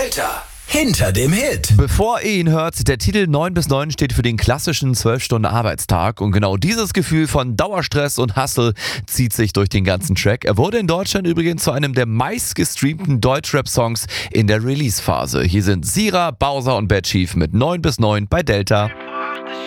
Delta. Hinter dem Hit. Bevor ihr ihn hört, der Titel 9 bis 9 steht für den klassischen 12-Stunden-Arbeitstag. Und genau dieses Gefühl von Dauerstress und Hustle zieht sich durch den ganzen Track. Er wurde in Deutschland übrigens zu einem der meistgestreamten Deutschrap-Songs in der Release-Phase. Hier sind Sira, Bowser und Bad Chief mit 9 bis 9 bei Delta.